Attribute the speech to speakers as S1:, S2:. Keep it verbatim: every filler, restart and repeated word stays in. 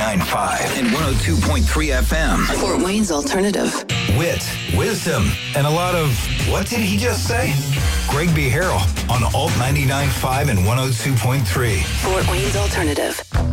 S1: ninety-nine point five and one oh two point three F M.
S2: Fort Wayne's Alternative.
S1: Wit, wisdom, and a lot of, what did he just say? Greg B. Harrell on Alt ninety-nine point five and one oh two point three.
S2: Fort Wayne's Alternative.